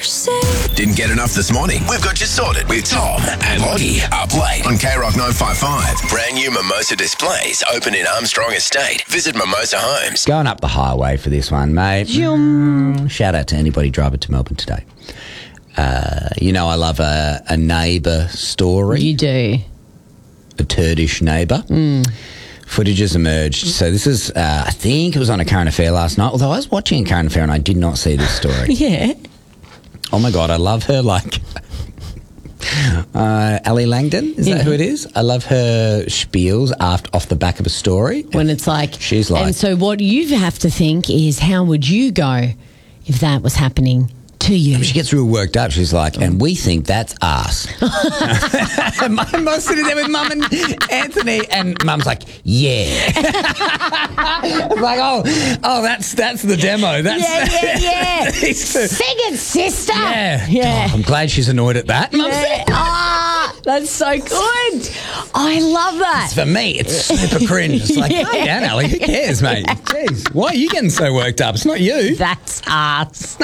Didn't get enough this morning? We've got you sorted with Tom and Lottie up late on K-Rock 955. Brand new Mimosa displays open in Armstrong Estate. Visit Mimosa Homes. Going up the highway for this one, mate. Shout out to anybody driving to Melbourne today. I love a neighbour story. You do. A turdish neighbour. Footage has emerged. So this is, I think it was on a current affair last night, although I was watching a current affair and I did not see this story. Yeah. Oh my God, I love her like Ali Langdon, is that who it is? I love her spiels off the back of a story. When it's like... She's like... And so what you have to think is, how would you go if that was happening to you? She gets real worked up. She's like, and we think that's us. Mum's sitting there with Mum and Anthony, and Mum's like, yeah. It's like, oh, that's the demo. That's Yeah. Sing it, sister. Yeah. Yeah. Oh, I'm glad she's annoyed at that. Mum said, That's so good. I love that. for me, it's super cringe. It's like, calm down, Ali. Who cares, mate? Jeez, why are you getting so worked up? It's not you. That's us.